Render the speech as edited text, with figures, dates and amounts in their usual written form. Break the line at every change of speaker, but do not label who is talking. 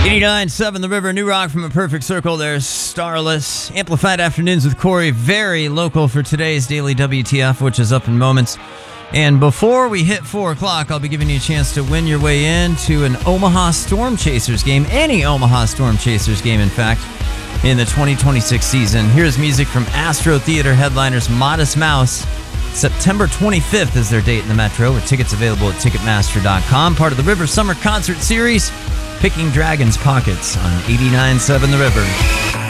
89.7 The River, New Rock from A Perfect Circle. There's Starless. Amplified Afternoons with Corey, very local for today's Daily WTF, which is up in moments. And before we hit 4 o'clock, I'll be giving you a chance to win your way into an Omaha Storm Chasers game, any Omaha Storm Chasers game, in fact, in the 2026 season. Here's music from Astro Theater headliners Modest Mouse. September 25th is their date in the Metro, with tickets available at Ticketmaster.com. Part of the River Summer Concert Series, Picking Dragons Pockets on 89.7 The River.